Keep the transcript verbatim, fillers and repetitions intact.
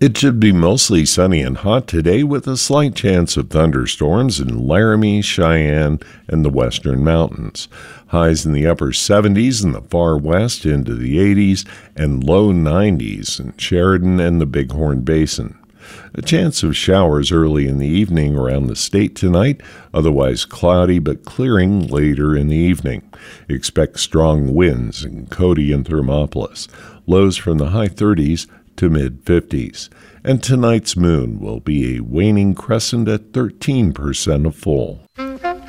It should be mostly sunny and hot today with a slight chance of thunderstorms in Laramie, Cheyenne, and the western mountains. Highs in the upper seventies in the far west into the eighties and low nineties in Sheridan and the Bighorn Basin. A chance of showers early in the evening around the state tonight, otherwise cloudy but clearing later in the evening. Expect strong winds in Cody and Thermopolis. Lows from the high thirties to mid-fifties. And tonight's moon will be a waning crescent at thirteen percent of full.